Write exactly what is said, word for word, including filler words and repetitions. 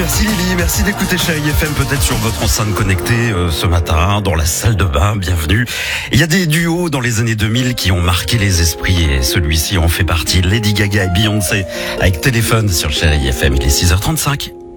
Merci Lily, merci d'écouter Chérie F M, peut-être sur votre enceinte connectée euh, ce matin, dans la salle de bain, bienvenue. Il y a des duos dans les années deux mille qui ont marqué les esprits et celui-ci en fait partie. Lady Gaga et Beyoncé avec Téléphone sur Chérie F M, il est six heures trente-cinq.